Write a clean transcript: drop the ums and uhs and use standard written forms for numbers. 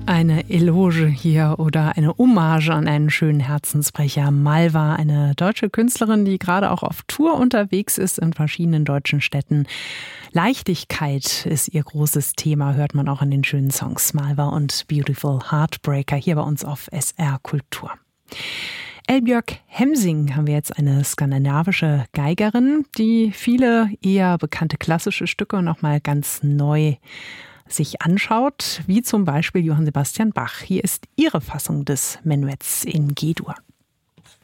Eine Eloge hier oder eine Hommage an einen schönen Herzensbrecher. Malva, eine deutsche Künstlerin, die gerade auch auf Tour unterwegs ist in verschiedenen deutschen Städten. Leichtigkeit ist ihr großes Thema, hört man auch in den schönen Songs Malva und Beautiful Heartbreaker hier bei uns auf SR Kultur. Elbjörg Hemsing haben wir jetzt, eine skandinavische Geigerin, die viele eher bekannte klassische Stücke nochmal ganz neu sich anschaut, wie zum Beispiel Johann Sebastian Bach. Hier ist ihre Fassung des Menuetts in G-Dur.